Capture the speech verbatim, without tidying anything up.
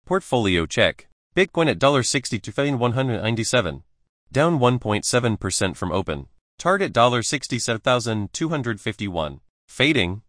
Portfolio check. Bitcoin at sixty-two thousand one hundred ninety-seven. Down one point seven percent from open. Target sixty-seven thousand two hundred fifty-one. Fading.